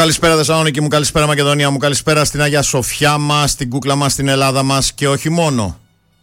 Καλησπέρα Θεσσαλονίκη μου, καλησπέρα Μακεδονία μου, καλησπέρα στην Αγία Σοφιά μας, στην κούκλα μας, στην Ελλάδα μας και όχι μόνο.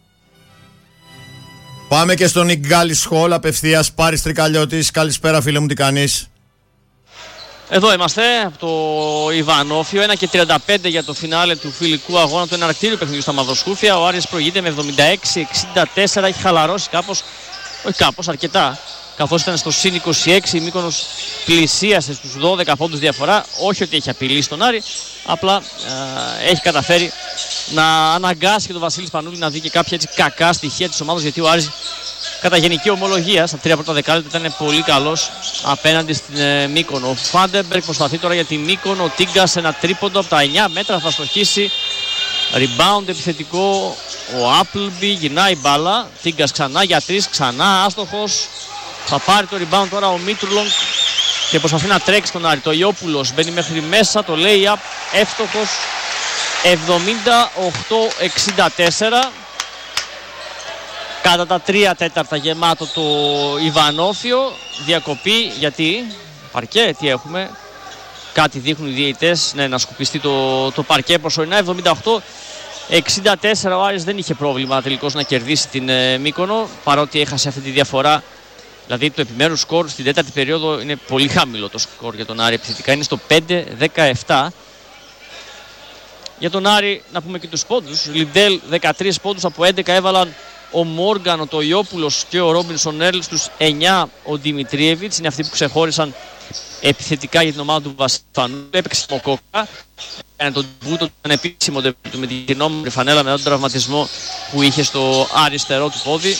Πάμε και στον Ιγκάλι Σχόλ απευθείας. Πάρης Τρικαλιώτης, καλησπέρα φίλε μου, τι κάνεις? Εδώ είμαστε από το Ιβανόφιο, 1:35 για το φινάλε του φιλικού αγώνα του εναρκτήριου παιχνιδιού στα Μαυροσκούφια. Ο Άρης προηγείται με 76-64, έχει χαλαρώσει κάπως, αρκετά. Καθώς ήταν στο συν 26, η Μύκονος πλησίασε στους 12 πόντους διαφορά. Όχι ότι έχει απειλήσει τον Άρη, απλά έχει καταφέρει να αναγκάσει και τον Βασίλη Σπανούλη να δει και κάποια έτσι κακά στοιχεία της ομάδας, γιατί ο Άρης κατά γενική ομολογία στα 3 πρώτα δεκάλεπτα ήταν πολύ καλός απέναντι στην Μύκονο. Ο Φάντεμπεργκ προσπαθεί τώρα για τη Μύκονο. Ο Τίγκας ένα τρίποντο από τα 9 μέτρα θα στοχίσει. Rebound επιθετικό. Ο Appleby γυρνάει μπάλα. Τίγκας ξανά για 3, ξανά άστοχος. Θα πάρει το rebound τώρα ο Μίτρουλονγκ και προσπαθεί να τρέξει τον Άρη. Το Ιόπουλος μπαίνει μέχρι μέσα, το lay-up εύστοχος. 78-64. Κατά τα 3 τέταρτα γεμάτο το Ιβανόφιο. Διακοπή γιατί παρκέ, τι έχουμε? Κάτι δείχνουν οι διαιτητές. Ναι, να σκουπιστεί το παρκέ προσωρινά. 78-64. Ο Άρης δεν είχε πρόβλημα τελικώς να κερδίσει την Μύκονο, παρότι έχασε αυτή τη διαφορά. Δηλαδή το επιμέρους σκορ στην τέταρτη περίοδο είναι πολύ χαμηλό το σκορ για τον Άρη. Επιθετικά είναι στο 5-17. Για τον Άρη να πούμε και τους πόντους. Λιντέλ 13 πόντους από 11 έβαλαν ο Μόργαν, ο Τοιόπουλος και ο Ρόμπινσον Έρλ. Στους 9 ο Δημητριέβιτς. Είναι αυτοί που ξεχώρισαν επιθετικά για την ομάδα του Βασιλφανού. Έπαιξε ο Κόκα. Έκανε τον τμπούτο, τον επίσημο τμπούτο με την κοινόμορφη φανέλα μετά τον τραυματισμό που είχε στο αριστερό του πόδι.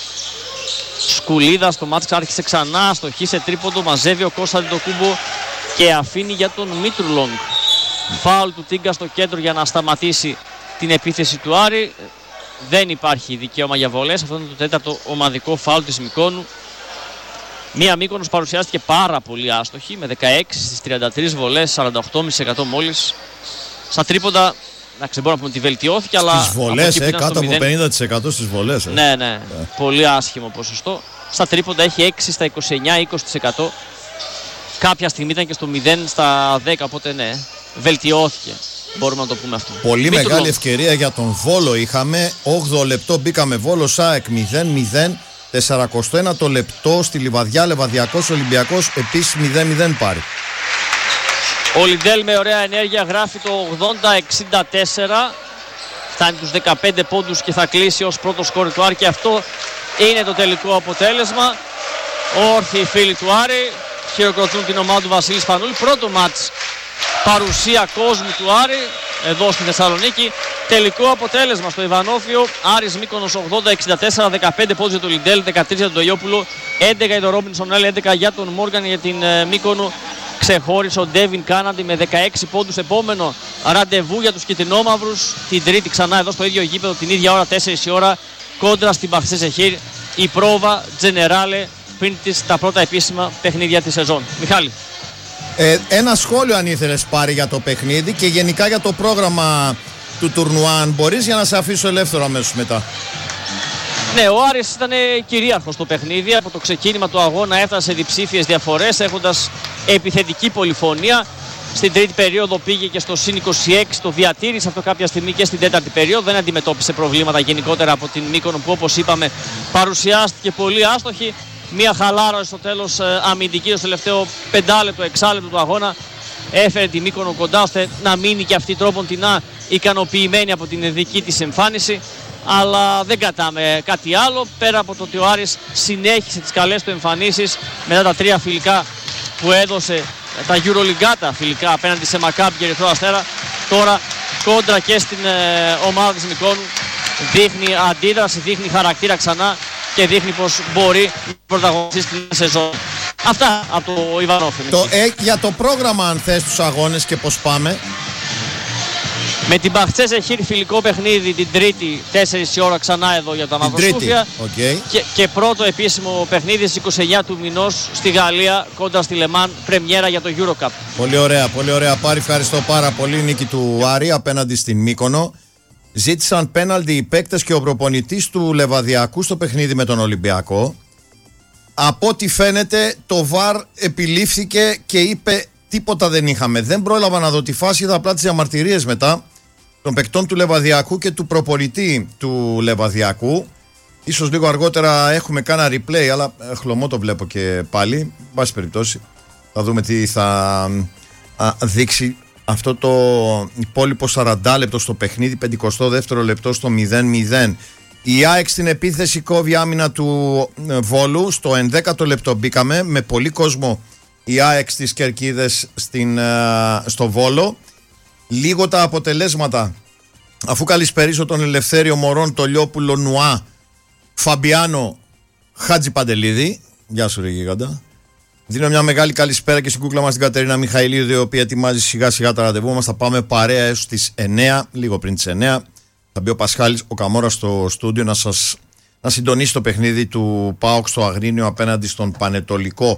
Σκουλίδα στο μάτς άρχισε ξανά, στοχή τρίποντο, μαζεύει ο Κώστα Αντιτοκούμπο και αφήνει για τον Μίτρουλονγκ. Φάουλ του Τίγκα στο κέντρο για να σταματήσει την επίθεση του Άρη. Δεν υπάρχει δικαίωμα για βολές. Αυτό είναι το τέταρτο ομαδικό φάουλ της Μυκόνου. Μία Μύκονος παρουσιάστηκε πάρα πολύ άστοχη με 16 στις 33 βολές, 48,5% μόλις. Στα τρίποντα, δεν μπορώ να πούμε ότι βελτιώθηκε, αλλά στις βολές, κάτω από 50% στις βολές. Ναι. Πολύ άσχημο ποσοστό. Στα τρίποντα έχει 6 στα 29-20%. Κάποια στιγμή ήταν και στο 0 στα 10, οπότε ναι, βελτιώθηκε. Μπορούμε να το πούμε αυτό. Πολύ μεγάλη ευκαιρία για τον Βόλο είχαμε. 8ο λεπτό μπήκαμε Βόλο ΣΑΕΚ 0-0. 41 το λεπτό στη Λιβαδιά, Λεβαδιακός Ολυμπιακός επίσης 0-0 πάρει. Ο Λιντέλ με ωραία ενέργεια γράφει το 80-64. Φτάνει τους 15 πόντους και θα κλείσει ως πρώτο σκόρ του Άρη και αυτό είναι το τελικό αποτέλεσμα. Όρθιοι οι φίλοι του Άρη χειροκροτούν την ομάδα του Βασίλη Σπανούλη. Πρώτο μάτς παρουσία κόσμου του Άρη εδώ στη Θεσσαλονίκη. Τελικό αποτέλεσμα στο Ιβανόφιο. Άρης Μύκονος 80-64, 15 πόντους για τον Λιντέλ, 13 για τον Τοιόπουλο, 11 για τον Ρόμπινσον Έρλ, 11 για τον Μόργαν. Για την Μύκονο ξεχώρισε ο Ντέβιν Κάναντι με 16 πόντους. Επόμενο ραντεβού για τους κιτρινόμαυρους την Τρίτη ξανά εδώ στο ίδιο γήπεδο, την ίδια ώρα, 4 η ώρα, κόντρα στην Μπαχτσέ Σεχίρ. Η πρόβα Τζενεράλε πριν τα πρώτα επίσημα παιχνίδια της σεζόν. Μιχάλη. Ένα σχόλιο αν ήθελες πάρει για το παιχνίδι και γενικά για το πρόγραμμα του τουρνουά, αν μπορείς, για να σε αφήσω ελεύθερο αμέσως μετά. Ναι, ο Άρης ήταν κυρίαρχος στο παιχνίδι. Από το ξεκίνημα του αγώνα έφτασε σε διψήφιες διαφορές, έχοντας επιθετική πολυφωνία. Στην τρίτη περίοδο πήγε και στο συν 26, το διατήρησε αυτό κάποια στιγμή και στην τέταρτη περίοδο. Δεν αντιμετώπισε προβλήματα γενικότερα από την Μύκονο που, όπως είπαμε, παρουσιάστηκε πολύ άστοχη. Μία χαλάρωση στο τέλος αμυντική, στο τελευταίο 5-6 του αγώνα. Έφερε τη Μύκονο κοντά ώστε να μείνει και αυτή τρόποντινά ικανοποιημένη από την δική της εμφάνιση. Αλλά δεν κρατάμε κάτι άλλο πέρα από το ότι ο Άρης συνέχισε τις καλές του εμφανίσεις μετά τα 3 φιλικά που έδωσε, τα EuroLeague φιλικά απέναντι σε Μακάμπι και Ερυθρό Αστέρα. Τώρα κόντρα και στην ομάδα της Μυκόνου δείχνει αντίδραση, δείχνει χαρακτήρα ξανά και δείχνει πως μπορεί να πρωταγωνιστεί στην σεζόν. Αυτά από το Ιβανόφιο. Για το πρόγραμμα, αν θες, τους αγώνες και πως πάμε. Με την Μπαχτσέ Σεχίρ φιλικό παιχνίδι την Τρίτη 4 η ώρα ξανά εδώ για τα Μαυροσκούφια. Και πρώτο επίσημο παιχνίδι στις 29 του μηνός στη Γαλλία κόντρα στη Λεμάν, πρεμιέρα για το EuroCup. Πολύ ωραία, πολύ ωραία. Πάρη, ευχαριστώ πάρα πολύ. Νίκη του Άρη απέναντι στην Μύκονο. Ζήτησαν πέναλτι οι παίκτες και ο προπονητής του Λεβαδιακού στο παιχνίδι με τον Ολυμπιακό. Από ό,τι φαίνεται το VAR επιλήφθηκε και είπε τίποτα δεν είχαμε. Δεν πρόλαβα να δω τη φάση, είδα απλά τις διαμαρτυρίες μετά των παικτών του Λεβαδιακού και του προπονητή του Λεβαδιακού. Ίσως λίγο αργότερα έχουμε κάνα replay, αλλά χλωμό το βλέπω και πάλι. Εν πάση περιπτώσει, θα δούμε τι θα δείξει αυτό το υπόλοιπο 40 λεπτό στο παιχνίδι, 52ο λεπτό στο 0-0. Η ΑΕΚ στην επίθεση κόβει άμυνα του Βόλου. Στο 11ο λεπτό μπήκαμε με πολύ κόσμο η ΑΕΚ στις κερκίδες στο Βόλο. Λίγο τα αποτελέσματα, αφού καλησπερίσω τον Ελευθέριο Μωρόν, τον Λιόπουλο Νουά, Φαμπιάνο, Χάτζη Παντελίδη. Γεια σου ρε γίγαντα. Δίνω μια μεγάλη καλησπέρα και στην κούκλα μας την Κατερίνα Μιχαηλίδου, η οποία ετοιμάζει σιγά σιγά τα ραντεβού μας. Θα πάμε παρέα έως τις 9, λίγο πριν τις 9. Θα μπει ο Πασχάλης ο Καμόρας στο στούντιο να συντονίσει το παιχνίδι του ΠΑΟΚ στο Αγρίνιο απέναντι στον Πανετολικό.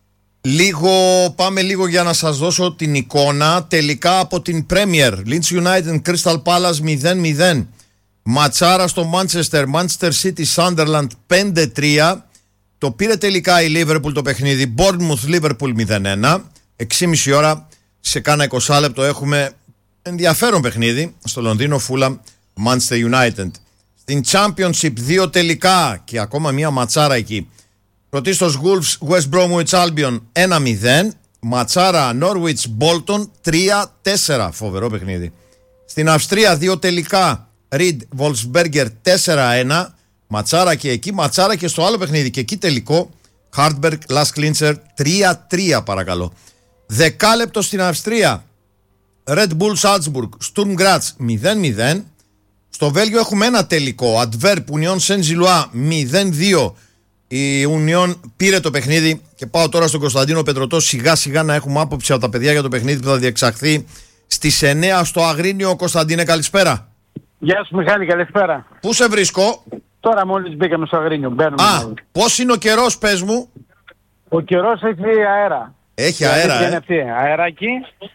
Πάμε λίγο για να σας δώσω την εικόνα τελικά από την Premier. Leeds United Crystal Palace 0-0. Ματσάρα στο Manchester City Sunderland 5-3. Το πήρε τελικά η Liverpool το παιχνίδι. Bournemouth Liverpool 0-1. 6,5 ώρα σε κάνα 20 λεπτό έχουμε ενδιαφέρον παιχνίδι στο Λονδίνο Fulham Manchester United. Στην Championship 2 τελικά και ακόμα μια ματσάρα εκεί. Πρωτίστως Wolves West Bromwich Albion 1-0. Ματσάρα Norwich Bolton 3-4. Φοβερό παιχνίδι. Στην Αυστρία 2 τελικά Reed Wolfsberger 4-1. Ματσάρα και εκεί, ματσάρα και στο άλλο παιχνίδι. Και εκεί τελικό Hartberg Last Clincher 3-3 παρακαλώ. 10 λεπτό στην Αυστρία Red Bull Salzburg Sturm Graz 0-0. Στο Βέλγιο έχουμε ένα τελικό Adverb Union Saint-Gilloise 0-2. Η Union πήρε το παιχνίδι και πάω τώρα στον Κωνσταντίνο Πετρωτό σιγά σιγά να έχουμε άποψη από τα παιδιά για το παιχνίδι που θα διεξαχθεί στις 9 στο Αγρίνιο. Κωνσταντίνε, καλησπέρα. Γεια σου Μιχάλη, καλησπέρα. Πού σε βρίσκω? Τώρα μόλις μπήκαμε στο Αγρίνιο. Πώς είναι ο καιρός, πες μου? Ο καιρός έχει αέρα. Έχει αέρα, είναι αυτή, αεράκι.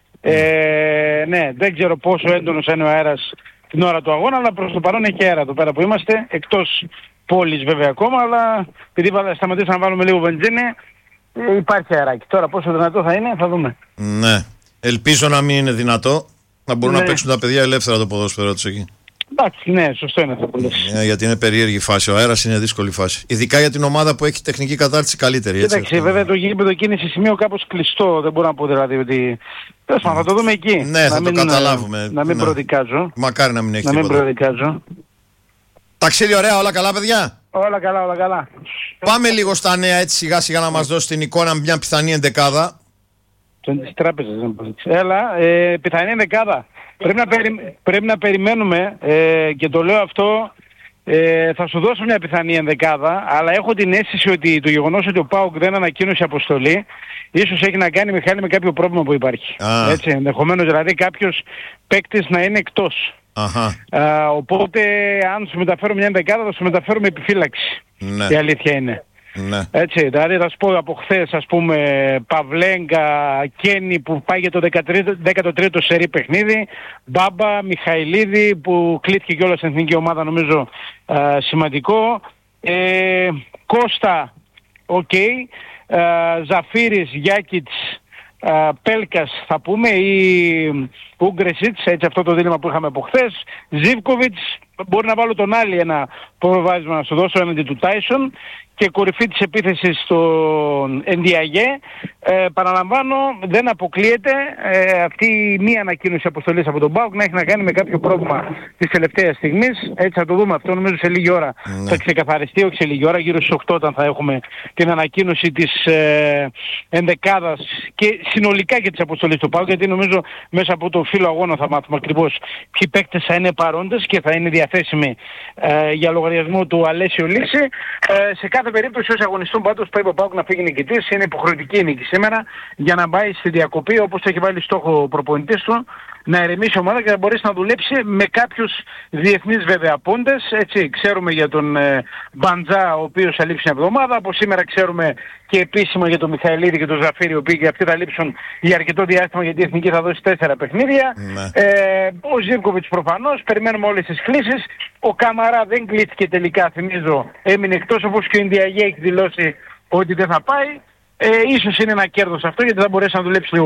Ναι, δεν ξέρω πόσο έντονος είναι ο αέρας την ώρα του αγώνα, αλλά προς το παρόν έχει αέρα εδώ πέρα που είμαστε. Εκτός πόλης βέβαια ακόμα, αλλά επειδή σταματήσαμε να βάλουμε λίγο βενζίνη, υπάρχει αεράκι. Τώρα πόσο δυνατό θα είναι, θα δούμε. Ναι, ελπίζω να μην είναι δυνατό. Να μπορούν να παίξουν τα παιδιά ελεύθερα το ποδόσφαιρο τους εκεί. Εντάξει, ναι, σωστό είναι αυτό που λες. Γιατί είναι περίεργη φάση. Ο αέρας είναι δύσκολη φάση. Ειδικά για την ομάδα που έχει τεχνική κατάρτιση καλύτερη. Εντάξει, βέβαια το γήπεδο εκεί είναι σε σημείο κάπως κλειστό. Δεν μπορώ να πω δηλαδή ότι. Τέλος πάντων, θα το δούμε εκεί. Ναι, θα το καταλάβουμε. Να μην προδικάζω. Μακάρι να μην έχει τίποτα. Να μην προδικάζω. Ταξίδι ωραία, όλα καλά, παιδιά. Όλα καλά, όλα καλά. Πάμε λίγο στα νέα έτσι σιγά σιγά να μας δώσει την εικόνα με μια πιθανή ενδεκάδα. Τις τράπεζες δεν μπορεί. Έλα, πιθανή ενδεκάδα. Πρέπει να περιμένουμε και το λέω αυτό, θα σου δώσω μια πιθανή ενδεκάδα, αλλά έχω την αίσθηση ότι το γεγονός ότι ο ΠΑΟΚ δεν ανακοίνωσε αποστολή ίσως έχει να κάνει, Μιχάλη, με κάποιο πρόβλημα που υπάρχει. Έτσι, ενδεχομένως δηλαδή κάποιος παίκτης να είναι εκτός. Οπότε αν σου μεταφέρω μια ενδεκάδα θα σου μεταφέρω με επιφύλαξη. Ναι. Η αλήθεια είναι. Ναι. Έτσι, δηλαδή θα σου πω από χθες, ας πούμε, Παυλέγκα, Κένι που πάει για το 13ο σερί παιχνίδι, Μπάμπα, Μιχαηλίδη που κλείθηκε κιόλας στην εθνική ομάδα, νομίζω σημαντικό, Κώστα, Ζαφύρης, Γιάκιτς, Πέλκας θα πούμε, ή Ούγκρεσιτς, έτσι αυτό το δίλημμα που είχαμε από χθες, Ζίβκοβιτς, μπορεί να βάλω τον άλλη ένα προβάδισμα να σου δώσω έναντι του Τάισον, και κορυφή της επίθεσης στον Ενδιαγέ. Παραλαμβάνω, δεν αποκλείεται αυτή η μία ανακοίνωση αποστολής από τον ΠΑΟΚ να έχει να κάνει με κάποιο πρόβλημα της τελευταίας στιγμής. Έτσι θα το δούμε αυτό, νομίζω σε λίγη ώρα θα ξεκαθαριστεί, όχι σε λίγη ώρα, γύρω στις 8 όταν θα έχουμε την ανακοίνωση της ενδεκάδας και συνολικά και της αποστολής του ΠΑΟΚ, γιατί νομίζω μέσα από το φύλλο αγώνα θα μάθουμε ακριβώς ποιοι παίκτες θα είναι παρόντες και θα είναι διαθέσιμοι για λογαριασμό του Αλέσιο Λύση. Σε κάθε περίπτωση όσοι αγωνιστούν πάντως πρέπει ο ΠΑΟΚ να φύγει νικητής, είναι υποχρεωτική η νίκη σήμερα για να πάει στη διακοπή όπως έχει βάλει στόχο ο προπονητής του, να ερεμήσει η ομάδα και να μπορέσει να δουλέψει με κάποιους διεθνείς βέβαια πόντες. Έτσι ξέρουμε για τον Μπαντζά ο οποίος θα λείψει μια εβδομάδα, από σήμερα ξέρουμε και επίσημα για τον Μιχαηλίδη και τον Ζαφίρη, οι οποίοι και αυτοί θα λείψουν για αρκετό διάστημα γιατί η Εθνική θα δώσει 4 παιχνίδια. Ο Ζίβκοβιτς προφανώς, περιμένουμε όλες τις κλήσεις. Ο Καμαρά δεν κλείθηκε τελικά, θυμίζω, έμεινε εκτός, όπως και ο Ινδιαγέ έχει δηλώσει ότι δεν θα πάει. Ίσως είναι ένα κέρδος αυτό γιατί θα μπορέσει να δουλέψει λίγο